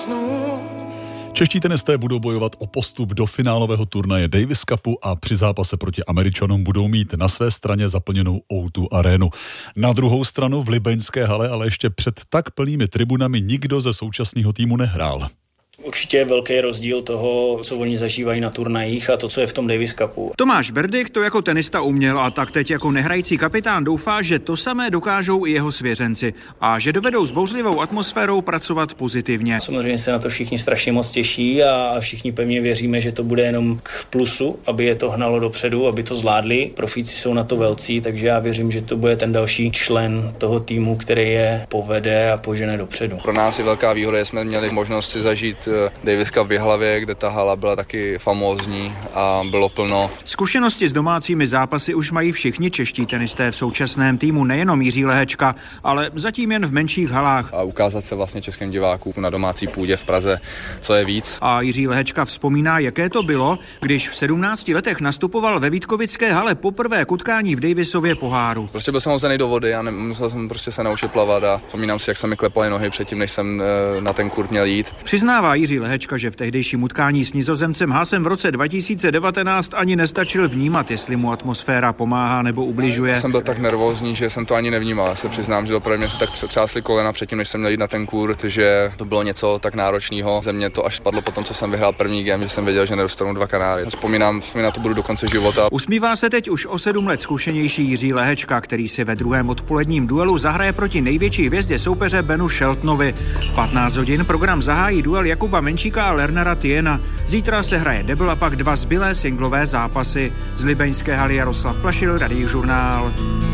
usnout. Čeští tenisté budou bojovat o postup do finálového turnaje Davis Cupu a při zápase proti Američanům budou mít na své straně zaplněnou O2 arénu. Na druhou stranu v Libeňské hale ale ještě před tak plnými tribunami nikdo ze současného týmu nehrál. Určitě je velký rozdíl toho, co oni zažívají na turnajích a to, co je v tom Davis Cupu. Tomáš Berdych to jako tenista uměl a tak teď jako nehrající kapitán doufá, že to samé dokážou i jeho svěřenci a že dovedou s bouřlivou atmosférou pracovat pozitivně. Samozřejmě se na to všichni strašně moc těší a všichni pevně věříme, že to bude jenom k plusu, aby je to hnalo dopředu, aby to zvládli. Profíci jsou na to velcí, takže já věřím, že to bude ten další člen toho týmu, který je povede a požene dopředu. Pro nás je velká výhoda, že jsme měli možnost si zažít Davis Cup v Jihlavě, kde ta hala byla taky famózní a bylo plno. Zkušenosti s domácími zápasy už mají všichni čeští tenisté v současném týmu, nejenom Jiří Lehečka, ale zatím jen v menších halách. A ukázat se vlastně českým divákům na domácí půdě v Praze, co je víc. A Jiří Lehečka vzpomíná, jaké to bylo, když v 17 letech nastupoval ve Vítkovické hale poprvé k utkání v Davisově poháru. Prostě byl jsem hozený do vody a musel jsem prostě se naučit plavat a vzpomínám si, jak se mi klepaly nohy předtím, než jsem na ten kurt měl jít. Přiznává Jiří Lehečka, že v tehdejším utkání s Nizozemcem Haasem v roce 2019 ani nestačil vnímat, jestli mu atmosféra pomáhá nebo ubližuje. Jsem byl tak nervózní, že jsem to ani nevnímal. Já se přiznám, že opravdu mě se tak třásly kolena předtím, než jsem měl jít na ten kurt, že to bylo něco tak náročného. Ze mě to až spadlo po tom, co jsem vyhrál první game, že jsem věděl, že nedostanu 2 kanály. Vzpomínám na to budu do konce života. Usmívá se teď už o 7 let zkušenější Jiří Lehečka, který si ve druhém odpoledním duelu zahraje proti největší hvězdě soupeře Benu Sheltonovi. V 15 hodin program zahájí duel Jakuba Menčíka a Lernera Tiena. Zítra se hraje debl a pak 2 zbylé singlové zápasy. Z libeňské haly Jaroslav Plašil, Radiožurnál.